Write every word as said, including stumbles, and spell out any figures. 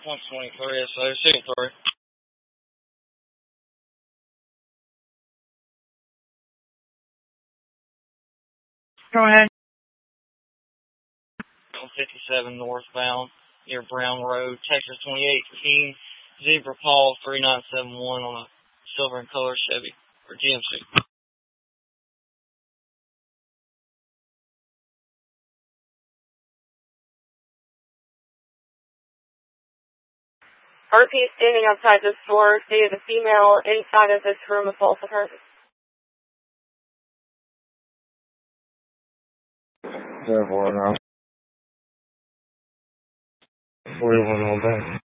one twenty-three, so signal three. Go ahead. fifty-seven northbound near Brown Road, Texas twenty eighteen, Zebra Paul three nine seven one on a silver and color Chevy or G M C. R P is standing outside the store, stated a female inside of this room assaulted her. Therefore, now. forty-one all day.